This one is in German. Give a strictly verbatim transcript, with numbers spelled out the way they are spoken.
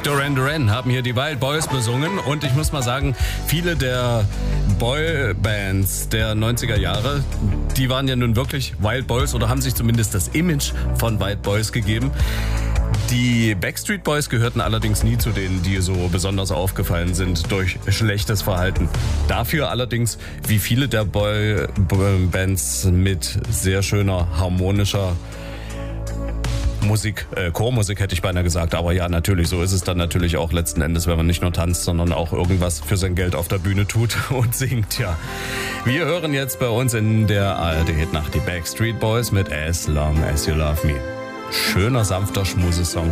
Duran Duran haben hier die Wild Boys besungen und ich muss mal sagen, viele der Boybands der neunziger Jahre, die waren ja nun wirklich Wild Boys oder haben sich zumindest das Image von Wild Boys gegeben. Die Backstreet Boys gehörten allerdings nie zu denen, die so besonders aufgefallen sind durch schlechtes Verhalten. Dafür allerdings, wie viele der Boybands mit sehr schöner, harmonischer Musik, äh, Chormusik hätte ich beinahe gesagt, aber ja, natürlich, so ist es dann natürlich auch letzten Endes, wenn man nicht nur tanzt, sondern auch irgendwas für sein Geld auf der Bühne tut und singt, ja. Wir hören jetzt bei uns in der A R D-Hitnacht die Backstreet Boys mit As Long As You Love Me. Schöner, sanfter Schmusesong.